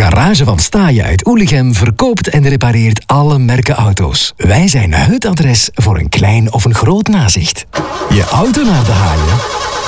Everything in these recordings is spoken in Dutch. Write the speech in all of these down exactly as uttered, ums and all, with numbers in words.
Garage van Staaien uit Oelichem verkoopt en repareert alle merken auto's. Wij zijn het adres voor een klein of een groot nazicht. Je auto naar de haaien?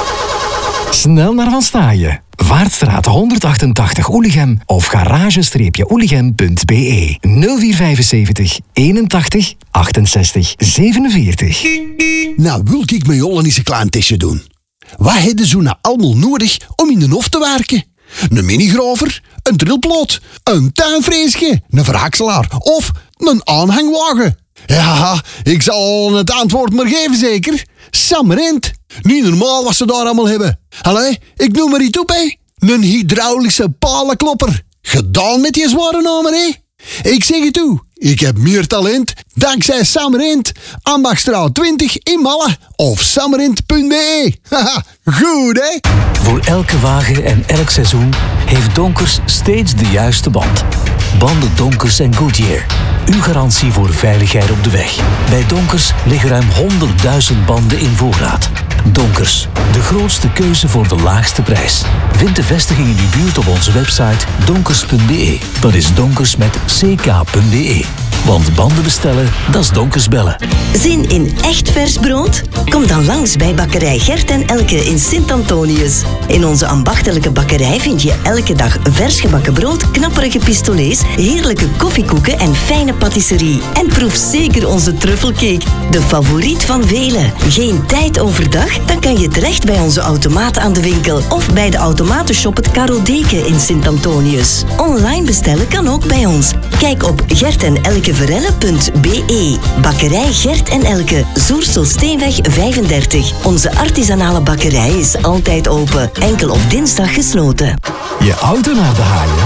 Snel naar Van Staaien. Vaartstraat honderdachtentachtig Oelichem of garage oelichem punt b e nul vier vijfenzeventig eenentachtig achtenzestig zevenenveertig. Nou, wil ik met Jolle eens een klein testje doen. Wat hebben ze nou allemaal nodig om in de hof te werken? Een minigrover, een drillploot, een tuinfreesje, een verhakselaar of een aanhangwagen. Ja, ik zal het antwoord maar geven zeker. Sam Rent. Niet normaal wat ze daar allemaal hebben. Allee, ik noem maar iets op, hé. Een hydraulische palenklopper. Gedaan met die zware namen, hé. Ik zeg het toe, ik heb meer talent dankzij Sam Rent. Ambachtstraat twintig in Malle of samrent punt b e. Haha, goed, hè? Voor elke wagen en elk seizoen heeft Donkers steeds de juiste band. Banden Donkers en Goodyear. Uw garantie voor veiligheid op de weg. Bij Donkers liggen ruim honderdduizend banden in voorraad. Donkers, de grootste keuze voor de laagste prijs. Vind de vestiging in uw buurt op onze website donkers punt b e. Dat is Donkers met c k punt b e. Want banden bestellen, dat is Donkers bellen. Zin in echt vers brood? Kom dan langs bij bakkerij Gert en Elke in Sint-Antonius. In onze ambachtelijke bakkerij vind je elke dag vers gebakken brood, knapperige pistolets, heerlijke koffiekoeken en fijne patisserie. En proef zeker onze truffelcake, de favoriet van velen. Geen tijd overdag? Dan kan je terecht bij onze automaat aan de winkel of bij de automatenshop het Karel Deken in Sint-Antonius. Online bestellen kan ook bij ons. Kijk op gert en elke verelle punt b e. Bakkerij Gert en Elke, Zoerselsteenweg vijfendertig. Onze artisanale bakkerij is altijd open, enkel op dinsdag gesloten. Je auto naar de haaien?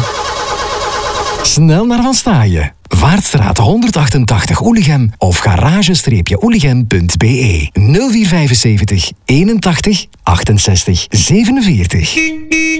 Snel naar Van Staaien. Vaartstraat honderdachtentachtig Oelichem of garage oelichem punt b e nul vier vijfenzeventig eenentachtig achtenzestig zevenenveertig.